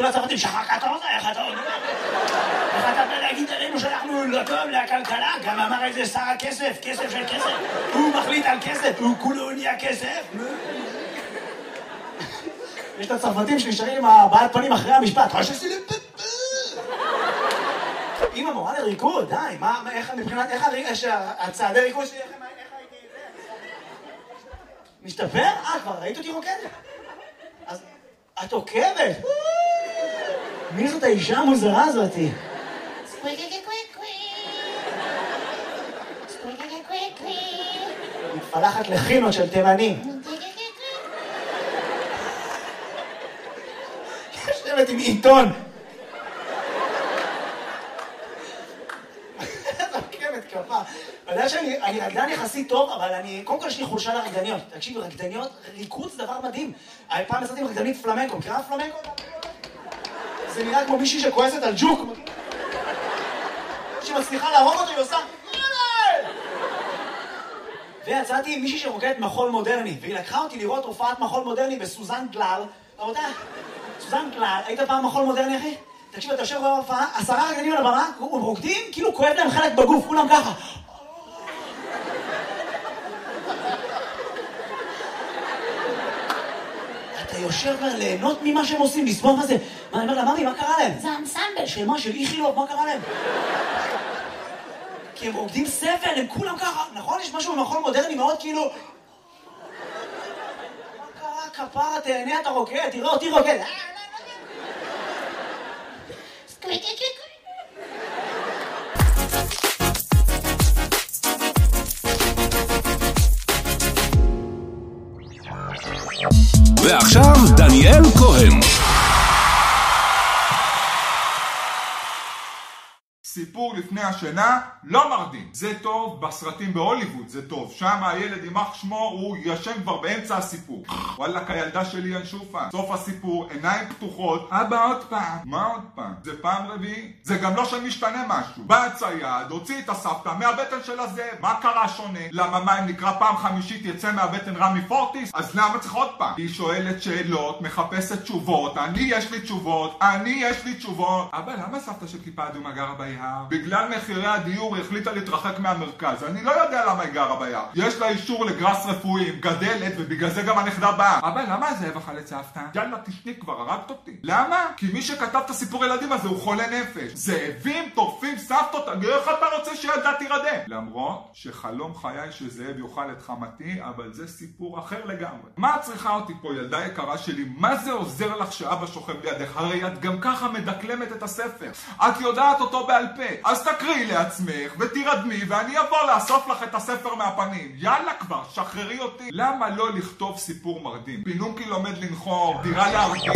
כל הצרפתים, שחקת אותה, איך אתה אומר? איך אתה בא להגיד עלינו שאנחנו לא טוב לכלכלה? גם אמר איזה שר הכסף, כסף של כסף. הוא מחליט על כסף, הוא כולו נהיה כסף. יש את הצרפתים שנשארים עם הבעלת פנים אחרי המשפט. אמא מורה לריקוד, די, מבחינת, איך הצעדי ריקוד שלי, איך הייתי... משתפר? כבר ראית אותי רוקדת? אז את עוקבת? מי זאת האישה המוזרה הזאתי? מתפלחת לחינות של תימנים. יושבת עם עיתון. אתה יודע שאני רקדן יחסית טוב, אבל קודם כל יש לי חולשה לרקדניות. תקשיב, רקדניות, ריקוד זה דבר מדהים. פעם עשיתי עם רקדנית פלמנקו, מכירה פלמנקו? זה נראה כמו מישהי שכועסת על ג'וק. שמצליחה להרוג אותו, היא עושה... ויצאתי עם מישהי שרוקדת מחול מודרני, והיא לקחה אותי לראות הופעת מחול מודרני בסוזן גלל. רבותיי, סוזן גלל, היית פעם מחול מודרני, אחי? תקשיב, אתה יושב בהופעה, 10 רקדנים על הבמה, הם רוקדים, כאילו כואב להם חלק בגוף, כולם ככה. אתה יושב ליהנות ממה שהם עושים, לסבוב מה זה. מה, אני אומר לה, ממי, מה קרה להם? זה האנסמבל של מה, של איכילוב, מה קרה להם? כי הם רוקדים סבל, הם כולם ככה. נכון, יש משהו במחול מודרני מאוד כאילו... מה קרה, כפרה, תהנה, אתה רוקד, תראה אותי רוקד. ועכשיו דניאל כהן. סיפור לפני השינה לא מרדים. זה טוב בסרטים בהוליווד, זה טוב. שם הילד יימח שמו, הוא ישן כבר באמצע הסיפור. וואלק, הילדה שלי ינשופה. סוף הסיפור, עיניים פתוחות. אבא עוד פעם. מה עוד פעם? זה פעם רביעי? זה גם לא שמשתנה משהו. בא הצייד, הוציא את הסבתא מהבטן של הזאב. מה קרה שונה? למה מה אם נקרא פעם חמישית יצא מהבטן רמי פורטיס? אז למה צריך עוד פעם? היא שואלת שאלות, מחפשת תשובות. יש לי תשובות. אבא, למה סבתא של כיפה אדומה גרה ביער? בגלל מחירי הדיור היא החליטה להתרחק מהמרכז. אני לא יודע למה היא גרה ביער. יש לה אישור לגרס רפואי, גדלת, ובגלל זה גם הנכדה באה. אבא, למה הזאב אכל את סבתא? יאללה, תשני כבר, הרגת אותי. למה? כי מי שכתב את הסיפור ילדים הזה הוא חולה נפש. זאבים טורפים סבתות, איך אתה רוצה שילדה תירדם? למרות שחלום חיי שזאב יאכל את חמתי, אבל זה סיפור אחר לגמרי. מה את צריכה אותי פה, ילדה יקרה שלי? מה זה עוזר לך שאבא שוכב לידך? הרי את גם ככה מדקלמת את הספר. את יודעת אותו בעל פה. אז תקריאי לעצמך ותירדמי ואני אבוא לאסוף לך את הספר מהפנים. יאללה כבר, שחררי אותי. למה לא לכתוב סיפור מרדים? פינוקי לומד לנחור, דירה להרדים.